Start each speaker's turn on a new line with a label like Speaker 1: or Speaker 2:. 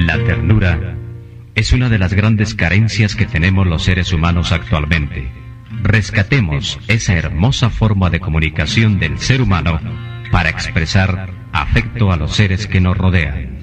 Speaker 1: La ternura es una de las grandes carencias que tenemos los seres humanos actualmente. Rescatemos esa hermosa forma de comunicación del ser humano para expresar afecto a los seres que nos rodean.